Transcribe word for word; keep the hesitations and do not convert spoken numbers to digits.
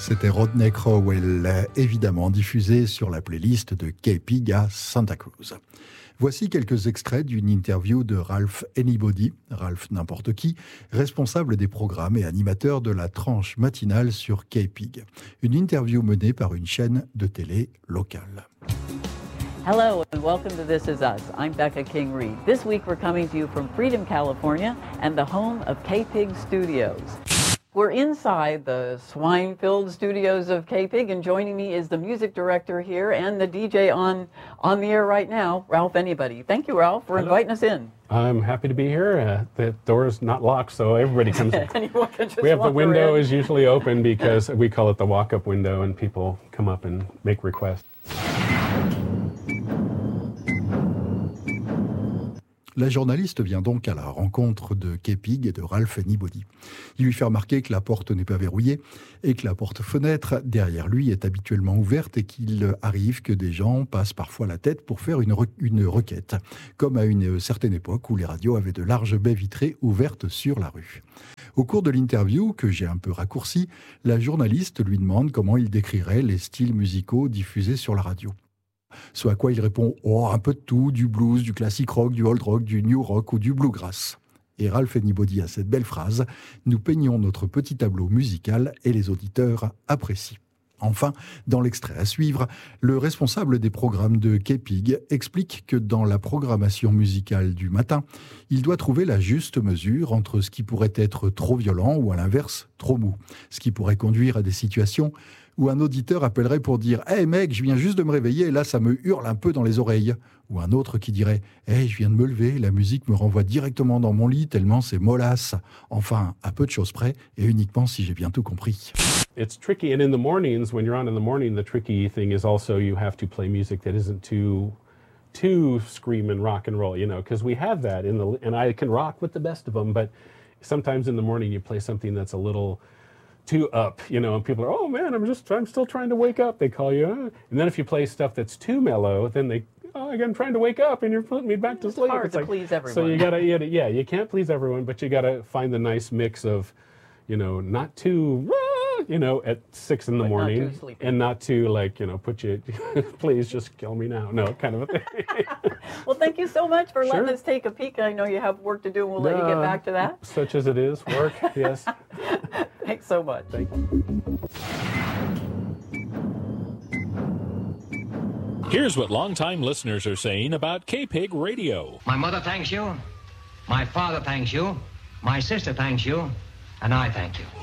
C'était Rodney Crowell, évidemment diffusé sur la playlist de K-Pig à Santa Cruz. Voici quelques extraits d'une interview de Ralph Anybody, Ralph n'importe qui, responsable des programmes et animateur de la tranche matinale sur K-Pig. Une interview menée par une chaîne de télé locale. Hello and welcome to This Is Us. I'm Becca King-Reid. This week we're coming to you from Freedom, California and the home of K-Pig Studios. We're inside the swine-filled studios of K-Pig, and joining me is the music director here and the D J on, on the air right now, Ralph Anybody. Thank you, Ralph, for Hello. Inviting us in. I'm happy to be here. Uh, the door's not locked, so everybody comes in. Anyone can just we have walk the window in. is usually open because we call it the walk-up window, and people come up and make requests. La journaliste vient donc à la rencontre de K-Pig et de Ralph Anybody. Il lui fait remarquer que la porte n'est pas verrouillée et que la porte-fenêtre derrière lui est habituellement ouverte et qu'il arrive que des gens passent parfois la tête pour faire une, re- une requête, comme à une certaine époque où les radios avaient de larges baies vitrées ouvertes sur la rue. Au cours de l'interview, que j'ai un peu raccourci, la journaliste lui demande comment il décrirait les styles musicaux diffusés sur la radio. Ce à quoi il répond « Oh, un peu de tout, du blues, du classic rock, du old rock, du new rock ou du bluegrass ». Et Ralph Anybody a cette belle phrase « Nous peignons notre petit tableau musical et les auditeurs apprécient ». Enfin, dans l'extrait à suivre, le responsable des programmes de K-Pig explique que dans la programmation musicale du matin, il doit trouver la juste mesure entre ce qui pourrait être trop violent ou à l'inverse, trop mou. Ce qui pourrait conduire à des situations où un auditeur appellerait pour dire « Hey mec, je viens juste de me réveiller et là ça me hurle un peu dans les oreilles ». Ou un autre qui dirait « Hey, je viens de me lever, la musique me renvoie directement dans mon lit tellement c'est mollasse ». Enfin, à peu de choses près et uniquement si j'ai bien tout compris. It's tricky, and in the mornings, when you're on in the morning, the tricky thing is also you have to play music that isn't too too scream and rock and roll, you know, because we have that in the, and I can rock with the best of them, but sometimes in the morning you play something that's a little too up, you know, and people are, oh man, I'm just, I'm still trying to wake up, they call you. Huh? And then if you play stuff that's too mellow, then they, oh, again, I'm trying to wake up and you're putting me back to it's sleep. Hard it's to like, please everyone. So you gotta, you gotta, yeah, you can't please everyone, but you gotta find the nice mix of, you know, not too, you know, at six in the but morning, not too sleepy. And not to like, you know, put you, please just kill me now. No, kind of a thing. Well, thank you so much for Sure. letting us take a peek. I know you have work to do, and we'll let Uh, you get back to that. Such as it is, work, yes. Thanks so much. Thank you. Here's what longtime listeners are saying about K-Pig Radio. My mother thanks you, my father thanks you, my sister thanks you, and I thank you.